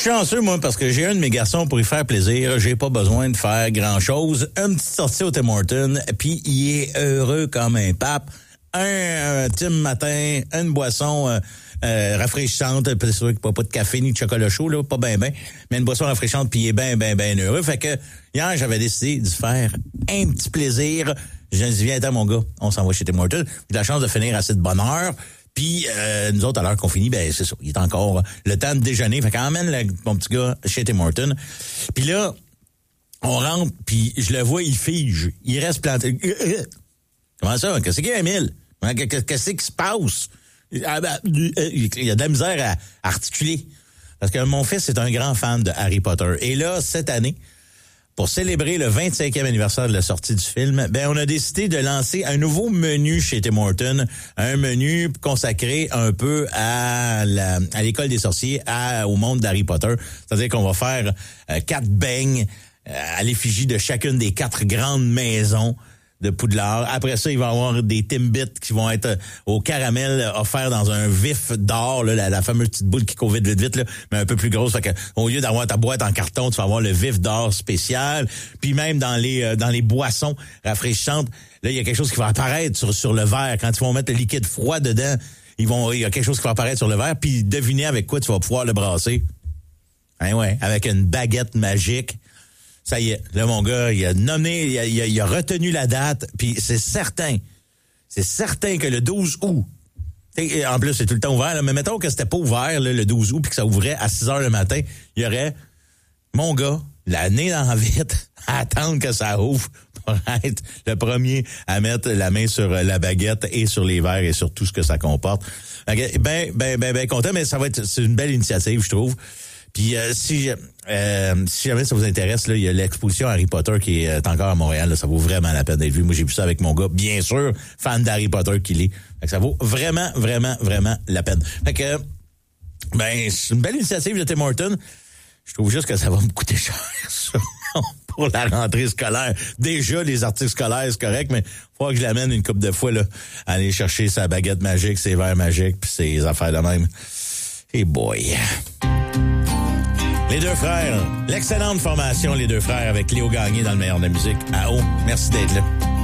suis chanceux, moi, parce que j'ai un de mes garçons pour y faire plaisir. J'ai pas besoin de faire grand-chose. Une petite sortie au Tim Hortons, puis il est heureux comme un pape. Un Tim matin, une boisson rafraîchissante. C'est sûr qu'il n'y a pas de café ni de chocolat chaud, là, pas ben. Mais une boisson rafraîchissante, puis il est ben heureux. Fait que hier, j'avais décidé de faire un petit plaisir. Je me dis, viens, attends, mon gars, on s'en va chez Tim Hortons. J'ai de la chance de finir assez de bonne heure. Puis nous autres, à l'heure qu'on finit, ben c'est ça, il est encore le temps de déjeuner. Fait qu'on emmène mon petit gars chez Tim Hortons. Puis là, on rentre, puis je le vois, il fige. Il reste planté. Comment ça? Qu'est-ce qu'il y a, Emile? Qu'est-ce qui se passe? Il y a de la misère à articuler. Parce que mon fils est un grand fan de Harry Potter. Et là, cette année, pour célébrer le 25e anniversaire de la sortie du film, ben on a décidé de lancer un nouveau menu chez Tim Hortons, un menu consacré un peu à l'école des sorciers, au monde d'Harry Potter. C'est-à-dire qu'on va faire 4 beignes à l'effigie de chacune des 4 grandes maisons de Poudlard. Après ça, il va y avoir des Timbits qui vont être au caramel offerts dans un vif d'or, là, la fameuse petite boule qui court vite, là, mais un peu plus grosse. Fait que, au lieu d'avoir ta boîte en carton, tu vas avoir le vif d'or spécial. Puis même dans les boissons rafraîchissantes, là, il y a quelque chose qui va apparaître sur le verre. Quand ils vont mettre le liquide froid dedans, il y a quelque chose qui va apparaître sur le verre. Puis devinez avec quoi tu vas pouvoir le brasser. Hein, ouais, avec une baguette magique. Ça y est, là, mon gars, il a nommé, il a retenu la date, puis c'est certain que le 12 août, en plus, c'est tout le temps ouvert, là, mais mettons que c'était pas ouvert là, le 12 août, puis que ça ouvrait à 6 heures le matin, il y aurait, mon gars, l'année dans la vite, à attendre que ça ouvre pour être le premier à mettre la main sur la baguette et sur les verres et sur tout ce que ça comporte. Okay, ben content, mais c'est une belle initiative, je trouve. Puis si jamais ça vous intéresse, là, il y a l'exposition Harry Potter qui est encore à Montréal. Là, ça vaut vraiment la peine d'être vu. Moi, j'ai vu ça avec mon gars, bien sûr, fan d'Harry Potter qu'il est. Fait que ça vaut vraiment la peine. Fait que, c'est une belle initiative de Tim Hortons. Je trouve juste que ça va me coûter cher, ça, pour la rentrée scolaire. Déjà, les articles scolaires, c'est correct, mais faut que je l'amène une couple de fois, là, aller chercher sa baguette magique, ses verres magiques, puis ses affaires de même. Hey boy. Les deux frères, l'excellente formation Les Deux Frères avec Léo Gagné dans le meilleur de la musique. À haut, merci d'être là.